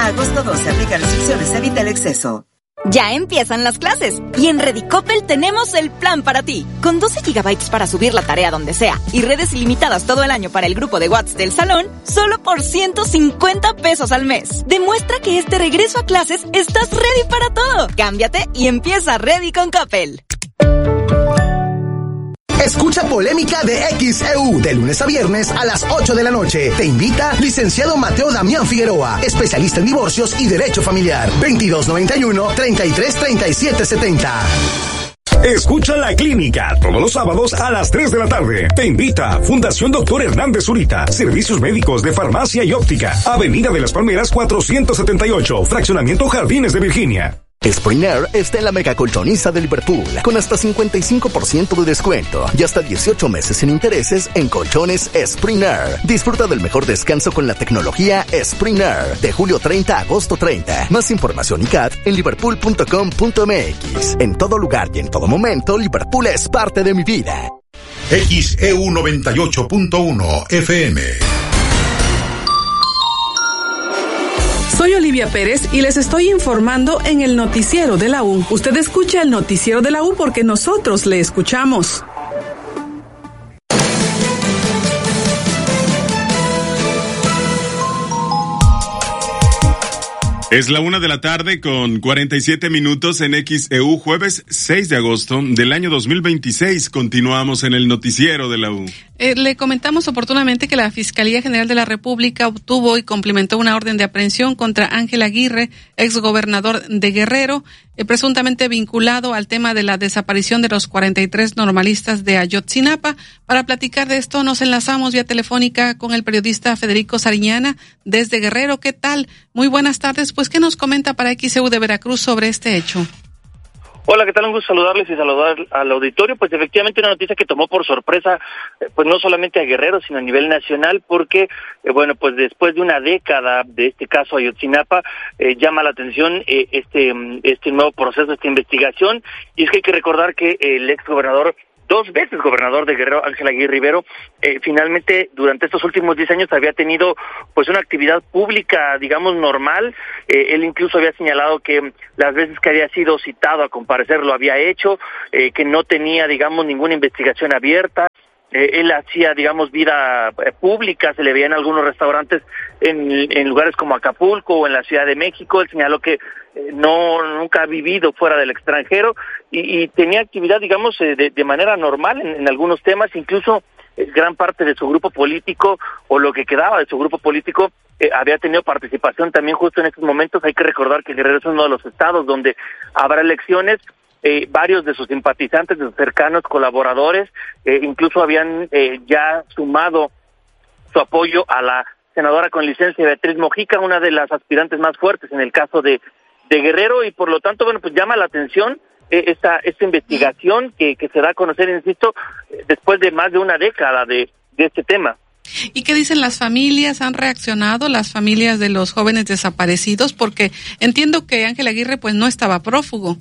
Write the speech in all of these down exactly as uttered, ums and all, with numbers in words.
A agosto doce, aplica restricciones, evita el exceso. Ya empiezan las clases y en Redicopel tenemos el plan para ti. Con doce gigabytes para subir la tarea donde sea y redes ilimitadas todo el año para el grupo de WhatsApp del salón, solo por ciento cincuenta pesos al mes. Demuestra que este regreso a clases estás ready para todo. Cámbiate y empieza Ready con Coppel. Escucha Polémica de X E U de lunes a viernes a las ocho de la noche. Te invita licenciado Mateo Damián Figueroa, especialista en divorcios y derecho familiar. veintidós noventa y uno, treinta y tres, treinta y siete setenta. Escucha La Clínica todos los sábados a las tres de la tarde. Te invita Fundación Doctor Hernández Zurita. Servicios médicos de farmacia y óptica. Avenida de las Palmeras cuatrocientos setenta y ocho. Fraccionamiento Jardines de Virginia. Spring Air está en la mega colchoniza de Liverpool, con hasta cincuenta y cinco por ciento de descuento y hasta dieciocho meses sin intereses en colchones Spring Air. Disfruta del mejor descanso con la tecnología Spring Air, de julio treinta a agosto treinta. Más información y C A D en liverpool punto com punto m x. En todo lugar y en todo momento, Liverpool es parte de mi vida. X E U noventa y ocho punto uno F M. Soy Olivia Pérez y les estoy informando en el noticiero de la U. Usted escucha el noticiero de la U porque nosotros le escuchamos. Es la una de la tarde con cuarenta y siete minutos en X E U, jueves seis de agosto del año dos mil veintiséis. Continuamos en el noticiero de la U. Eh, le comentamos oportunamente que la Fiscalía General de la República obtuvo y cumplimentó una orden de aprehensión contra Ángel Aguirre, exgobernador de Guerrero, eh, presuntamente vinculado al tema de la desaparición de los cuarenta y tres normalistas de Ayotzinapa. Para platicar de esto nos enlazamos vía telefónica con el periodista Federico Sariñana desde Guerrero. ¿Qué tal? Muy buenas tardes. Pues, ¿qué nos comenta para X E U de Veracruz sobre este hecho? Hola, ¿qué tal? Un gusto saludarles y saludar al auditorio. Pues efectivamente una noticia que tomó por sorpresa, pues no solamente a Guerrero, sino a nivel nacional, porque, eh, bueno, pues después de una década de este caso Ayotzinapa, eh, llama la atención eh, este este nuevo proceso, esta investigación, y es que hay que recordar que el ex gobernador, dos veces gobernador de Guerrero, Ángel Aguirre Rivero, eh, finalmente durante estos últimos diez años había tenido pues una actividad pública, digamos, normal. Eh, él incluso había señalado que las veces que había sido citado a comparecer lo había hecho, eh, que no tenía, digamos, ninguna investigación abierta. Eh, él hacía, digamos, vida eh, pública, se le veía en algunos restaurantes en, en lugares como Acapulco o en la Ciudad de México. Él señaló que eh, no nunca ha vivido fuera del extranjero y, y tenía actividad, digamos, eh, de, de manera normal en, en algunos temas, incluso eh, gran parte de su grupo político o lo que quedaba de su grupo político eh, había tenido participación también justo en estos momentos. Hay que recordar que Guerrero es uno de los estados donde habrá elecciones. Eh, varios de sus simpatizantes, de sus cercanos colaboradores, eh, incluso habían eh, ya sumado su apoyo a la senadora con licencia Beatriz Mojica, una de las aspirantes más fuertes en el caso de, de Guerrero, y por lo tanto, bueno, pues llama la atención eh, esta esta investigación que, que se da a conocer, insisto, eh, después de más de una década de, de este tema. ¿Y qué dicen las familias? ¿Han reaccionado las familias de los jóvenes desaparecidos? Porque entiendo que Ángel Aguirre pues no estaba prófugo.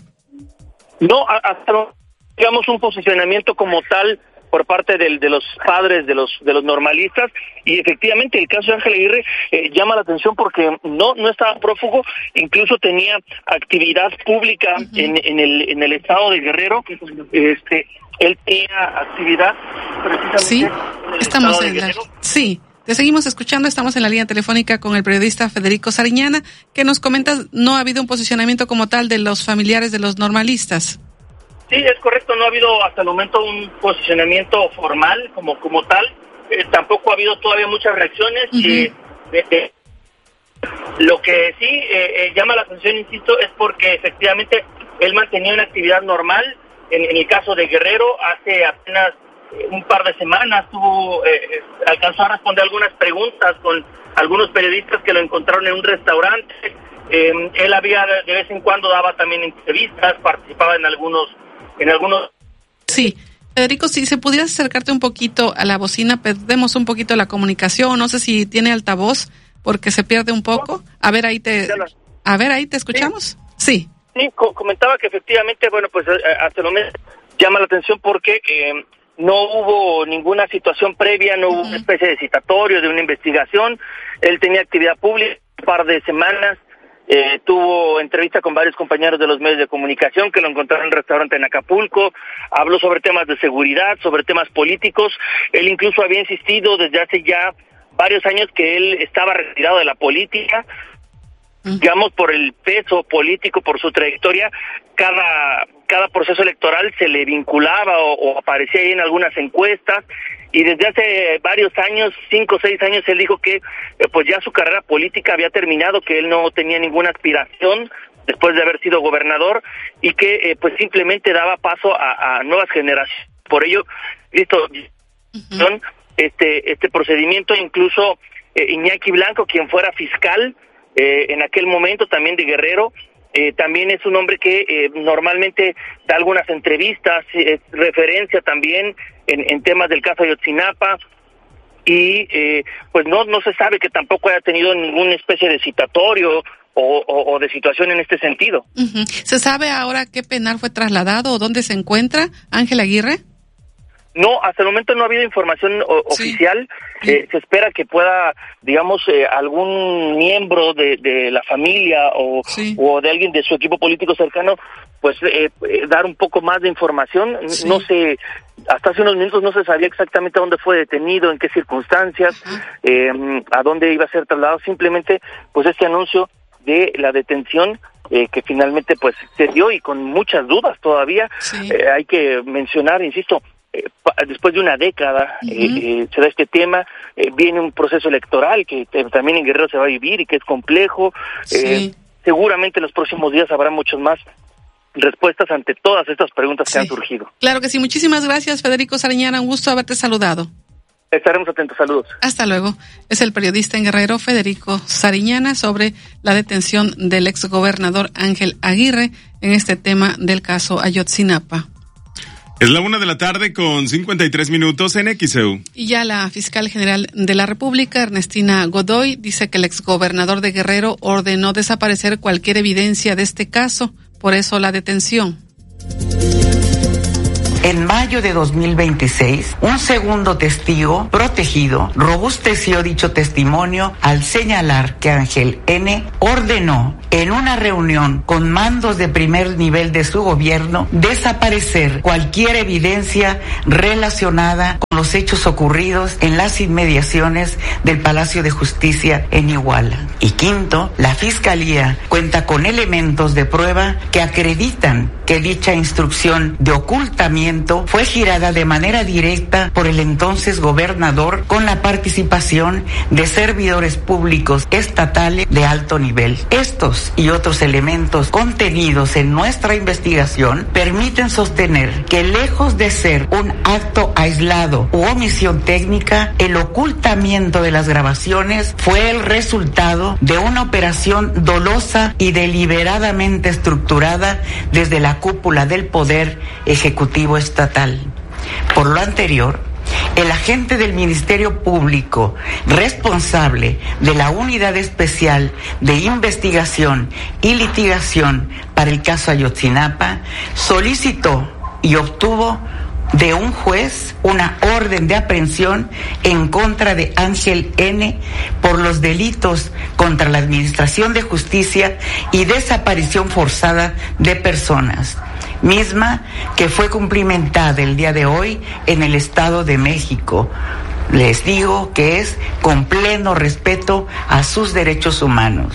No, hasta digamos un posicionamiento como tal por parte del, de los padres de los de los normalistas, y efectivamente el caso de Ángel Aguirre eh, llama la atención porque no no estaba prófugo, incluso tenía actividad pública uh-huh. en, en el en el estado de Guerrero. Este él tenía actividad precisamente sí en el estamos estado de en la, Guerrero. sí te seguimos escuchando. Estamos en la línea telefónica con el periodista Federico Sariñana, que nos comenta no ha habido un posicionamiento como tal de los familiares de los normalistas. Sí, es correcto, no ha habido hasta el momento un posicionamiento formal como como tal. Eh, tampoco ha habido todavía muchas reacciones. Uh-huh. eh, de, de, lo que sí eh, eh, llama la atención, insisto, es porque efectivamente él mantenía una actividad normal. En, en el caso de Guerrero, hace apenas un par de semanas tuvo eh, alcanzó a responder algunas preguntas con algunos periodistas que lo encontraron en un restaurante. Eh, él había de vez en cuando daba también entrevistas, participaba en algunos en algunos sí. Federico, si se pudiera acercarte un poquito a la bocina, perdemos un poquito la comunicación. No sé si tiene altavoz porque se pierde un poco. A ver, ahí te a ver ahí te escuchamos. Sí. Sí, sí co- comentaba que efectivamente, bueno, pues hasta el momento llama la atención porque eh, no hubo ninguna situación previa, no hubo uh-huh. una especie de citatorio, de una investigación. Él tenía actividad pública un par de semanas, Eh, tuvo entrevista con varios compañeros de los medios de comunicación que lo encontraron en un restaurante en Acapulco, habló sobre temas de seguridad, sobre temas políticos. Él incluso había insistido desde hace ya varios años que él estaba retirado de la política, uh-huh. digamos, por el peso político, por su trayectoria. Cada cada proceso electoral se le vinculaba o, o aparecía ahí en algunas encuestas, y desde hace varios años, cinco o seis años, él dijo que eh, pues ya su carrera política había terminado, que él no tenía ninguna aspiración después de haber sido gobernador, y que eh, pues simplemente daba paso a, a nuevas generaciones. Por ello, listo, uh-huh. este este procedimiento, incluso eh, Iñaki Blanco, quien fuera fiscal eh, en aquel momento también de Guerrero, Eh, también es un hombre que eh, normalmente da algunas entrevistas, eh, referencia también en, en temas del caso Ayotzinapa, y eh, pues no no se sabe que tampoco haya tenido ninguna especie de citatorio o, o, o de situación en este sentido. Uh-huh. ¿Se sabe ahora qué penal fue trasladado o dónde se encuentra Ángel Aguirre? No, hasta el momento no ha habido información o, sí. oficial. Sí. Eh, se espera que pueda, digamos, eh, algún miembro de, de la familia o, sí. o de alguien de su equipo político cercano, pues eh, eh, dar un poco más de información. Sí. No sé, hasta hace unos minutos no se sabía exactamente dónde fue detenido, en qué circunstancias, eh, a dónde iba a ser trasladado. Simplemente, pues este anuncio de la detención eh, que finalmente pues se dio, y con muchas dudas todavía. Sí. Eh, hay que mencionar, insisto, Eh, pa, después de una década uh-huh. eh, eh, se da este tema, eh, viene un proceso electoral que eh, también en Guerrero se va a vivir y que es complejo. Sí. Eh, seguramente en los próximos días habrá muchas más respuestas ante todas estas preguntas sí. que han surgido. Claro que sí. Muchísimas gracias, Federico Sariñana, un gusto haberte saludado. Estaremos atentos, saludos. Hasta luego. Es el periodista en Guerrero, Federico Sariñana, sobre la detención del exgobernador Ángel Aguirre en este tema del caso Ayotzinapa. Es la una de la tarde con cincuenta y tres minutos en X E U. Y ya la fiscal general de la República, Ernestina Godoy, dice que el exgobernador de Guerrero ordenó desaparecer cualquier evidencia de este caso, por eso la detención. En mayo de dos mil veintiséis, un segundo testigo protegido robusteció dicho testimonio al señalar que Ángel N. ordenó en una reunión con mandos de primer nivel de su gobierno desaparecer cualquier evidencia relacionada con los hechos ocurridos en las inmediaciones del Palacio de Justicia en Iguala. Y quinto, la Fiscalía cuenta con elementos de prueba que acreditan que dicha instrucción de ocultamiento fue girada de manera directa por el entonces gobernador con la participación de servidores públicos estatales de alto nivel. Estos y otros elementos contenidos en nuestra investigación permiten sostener que, lejos de ser un acto aislado u omisión técnica, el ocultamiento de las grabaciones fue el resultado de una operación dolosa y deliberadamente estructurada desde la cúpula del Poder Ejecutivo Estatal. Por lo anterior, el agente del Ministerio Público responsable de la Unidad Especial de Investigación y Litigación para el caso Ayotzinapa solicitó y obtuvo de un juez una orden de aprehensión en contra de Ángel N. por los delitos contra la Administración de Justicia y desaparición forzada de personas, misma que fue cumplimentada el día de hoy en el Estado de México. Les digo que es con pleno respeto a sus derechos humanos.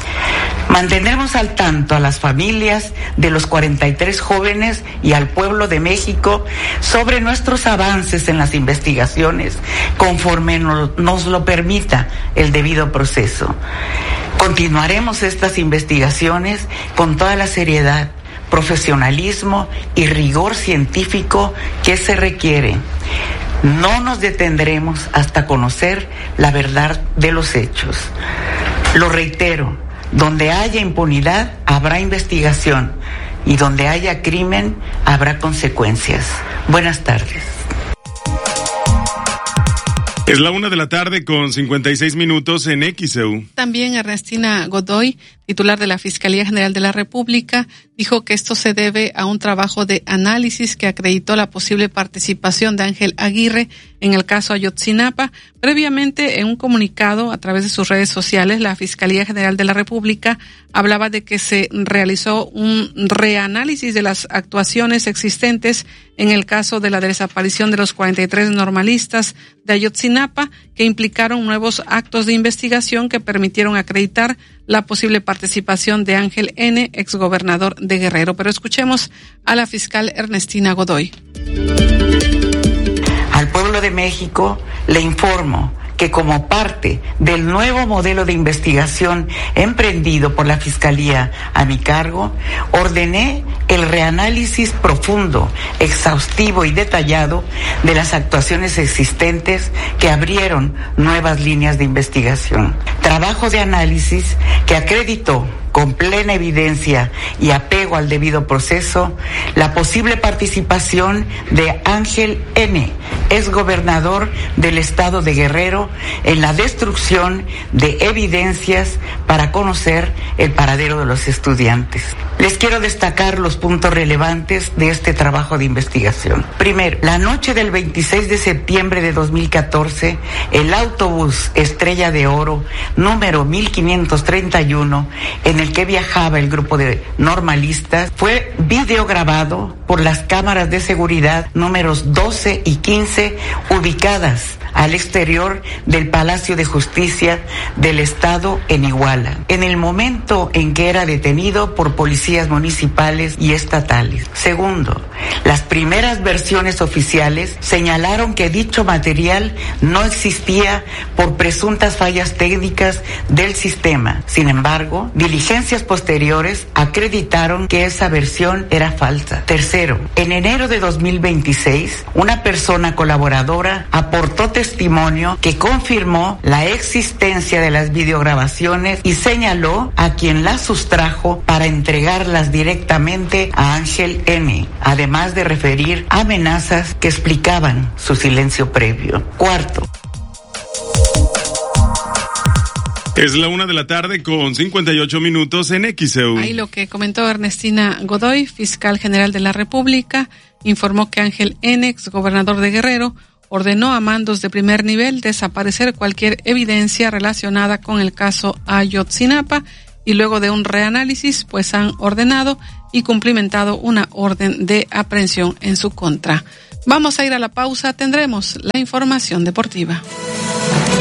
Mantendremos al tanto a las familias de los cuarenta y tres jóvenes y al pueblo de México sobre nuestros avances en las investigaciones conforme nos lo permita el debido proceso. Continuaremos estas investigaciones con toda la seriedad, profesionalismo y rigor científico que se requiere. No nos detendremos hasta conocer la verdad de los hechos. Lo reitero, donde haya impunidad habrá investigación y donde haya crimen habrá consecuencias. Buenas tardes. Es la una de la tarde con cincuenta y seis minutos en X E U. También Ernestina Godoy titular de la Fiscalía General de la República, dijo que esto se debe a un trabajo de análisis que acreditó la posible participación de Ángel Aguirre en el caso Ayotzinapa. Previamente, en un comunicado a través de sus redes sociales, la Fiscalía General de la República hablaba de que se realizó un reanálisis de las actuaciones existentes en el caso de la desaparición de los cuarenta y tres normalistas de Ayotzinapa, que implicaron nuevos actos de investigación que permitieron acreditar la posible participación de Ángel N., exgobernador de Guerrero. Pero escuchemos a la fiscal Ernestina Godoy. Al pueblo de México le informo que como parte del nuevo modelo de investigación emprendido por la Fiscalía a mi cargo, ordené el reanálisis profundo, exhaustivo y detallado de las actuaciones existentes que abrieron nuevas líneas de investigación. Trabajo de análisis que acreditó con plena evidencia y apego al debido proceso, la posible participación de Ángel N., exgobernador del estado de Guerrero, en la destrucción de evidencias para conocer el paradero de los estudiantes. Les quiero destacar los puntos relevantes de este trabajo de investigación. Primero, la noche del veintiséis de septiembre de dos mil catorce, el autobús Estrella de Oro, número mil quinientos treinta y uno, en el que viajaba el grupo de normalistas, fue videograbado por las cámaras de seguridad números doce y quince, ubicadas al exterior del Palacio de Justicia del Estado en Iguala, en el momento en que era detenido por policías municipales y estatales. Segundo, las primeras versiones oficiales señalaron que dicho material no existía por presuntas fallas técnicas del sistema. Sin embargo, diligencias posteriores acreditaron que esa versión era falsa. Tercero, en enero de dos mil veintiséis, una persona colaboradora aportó testimonio que confirmó la existencia de las videograbaciones y señaló a quien las sustrajo para entregarlas directamente a Ángel N., además de referir amenazas que explicaban su silencio previo. Cuarto. Es la una de la tarde con cincuenta y ocho minutos en X E U. Ahí lo que comentó Ernestina Godoy, fiscal general de la República, informó que Ángel N., exgobernador de Guerrero, ordenó a mandos de primer nivel desaparecer cualquier evidencia relacionada con el caso Ayotzinapa y luego de un reanálisis, pues han ordenado y cumplimentado una orden de aprehensión en su contra. Vamos a ir a la pausa, tendremos la información deportiva.